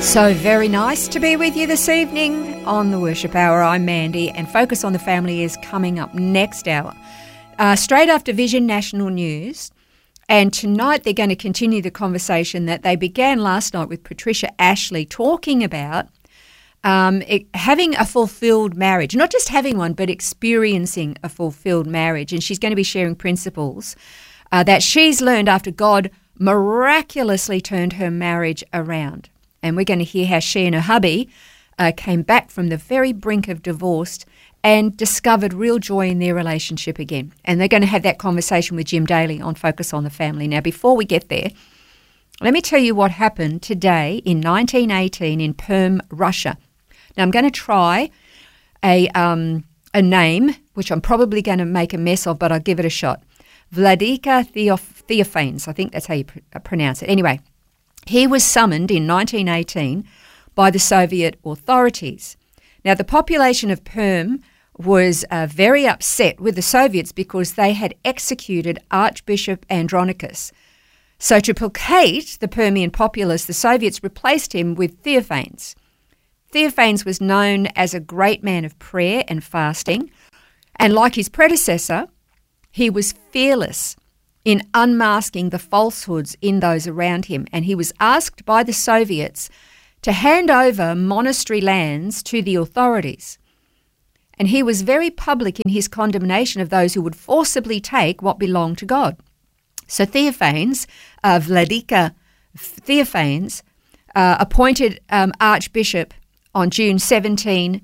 So very nice to be with you this evening on the Worship Hour. I'm Mandy, and Focus on the Family is coming up next hour. Straight after Vision National News, and tonight they're going to continue the conversation that they began last night with Patricia Ashley talking about having a fulfilled marriage, not just having one, but experiencing a fulfilled marriage. And she's going to be sharing principles that she's learned after God miraculously turned her marriage around. And we're going to hear how she and her hubby came back from the very brink of divorce and discovered real joy in their relationship again. And they're going to have that conversation with Jim Daly on Focus on the Family. Now, before we get there, let me tell you what happened today in 1918 in Perm, Russia. Now, I'm going to try a name, which I'm probably going to make a mess of, but I'll give it a shot. Vladika Theophanes, I think that's how you pronounce it. Anyway, he was summoned in 1918 by the Soviet authorities. Now, the population of Perm was very upset with the Soviets because they had executed Archbishop Andronicus. So to placate the Permian populace, the Soviets replaced him with Theophanes. Theophanes was known as a great man of prayer and fasting, and like his predecessor, he was fearless in unmasking the falsehoods in those around him, and he was asked by the Soviets to hand over monastery lands to the authorities. And he was very public in his condemnation of those who would forcibly take what belonged to God. So Theophanes, Vladika Theophanes, appointed Archbishop on June 17,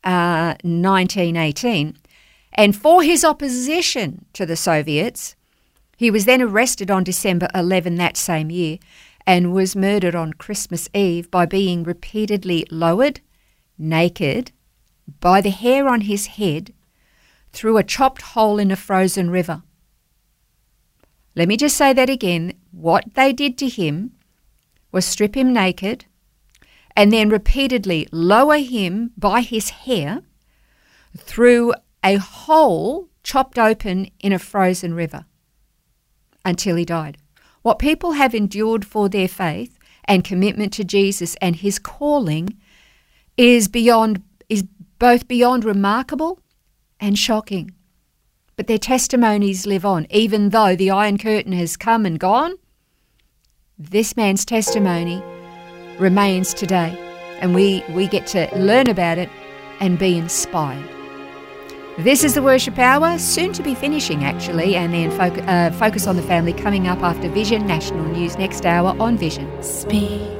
1918, and for his opposition to the Soviets, he was then arrested on December 11 that same year and was murdered on Christmas Eve by being repeatedly lowered, naked, by the hair on his head, through a chopped hole in a frozen river. Let me just say that again. What they did to him was strip him naked and then repeatedly lower him by his hair through a hole chopped open in a frozen river until he died. What people have endured for their faith and commitment to Jesus and his calling is both beyond remarkable and shocking. But their testimonies live on. Even though the Iron Curtain has come and gone, this man's testimony remains today, and we get to learn about it and be inspired. This is the Worship Hour, soon to be finishing actually, and then Focus on the Family coming up after Vision National News next hour on Vision. Speak.